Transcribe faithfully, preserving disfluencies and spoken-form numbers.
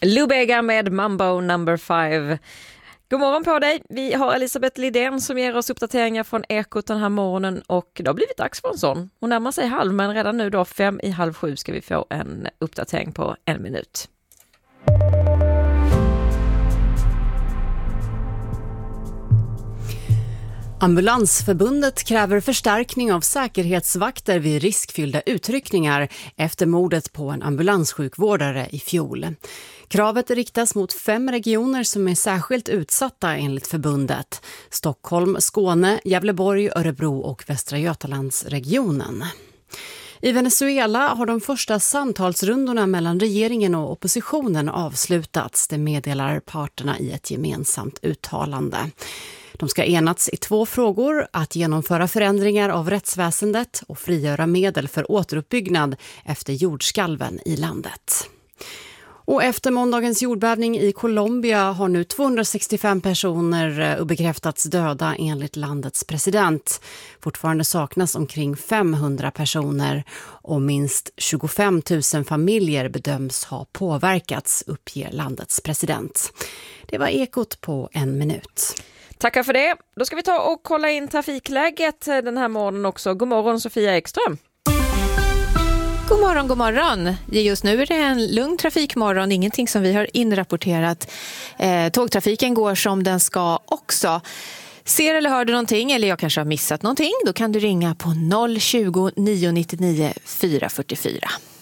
Lou Bega med Mambo number five. God morgon på dig. Vi har Elisabeth Lidén som ger oss uppdateringar från Ekot den här morgonen och det har blivit dags för en sån. Hon närmar sig halv, men redan nu då fem i halv sju ska vi få en uppdatering på en minut. Ambulansförbundet kräver förstärkning av säkerhetsvakter vid riskfyllda utryckningar efter mordet på en ambulanssjukvårdare i fjol. Kravet riktas mot fem regioner som är särskilt utsatta enligt förbundet. Stockholm, Skåne, Gävleborg, Örebro och Västra Götalandsregionen. I Venezuela har de första samtalsrundorna mellan regeringen och oppositionen avslutats. Det meddelar parterna i ett gemensamt uttalande. De ska enats i två frågor: att genomföra förändringar av rättsväsendet och frigöra medel för återuppbyggnad efter jordskalven i landet. Och efter måndagens jordbävning i Colombia har nu tvåhundrasextiofem personer bekräftats döda enligt landets president. Fortfarande saknas omkring femhundra personer och minst tjugofem tusen familjer bedöms ha påverkats, uppger landets president. Det var Ekot på en minut. Tackar för det. Då ska vi ta och kolla in trafikläget den här morgonen också. God morgon Sofia Ekström. God morgon, god morgon. Just nu är det en lugn trafikmorgon, ingenting som vi har inrapporterat. Eh, tågtrafiken går som den ska också. Ser eller hör du någonting, eller jag kanske har missat någonting, då kan du ringa på noll tjugo, nio nio nio, fyra fyra fyra.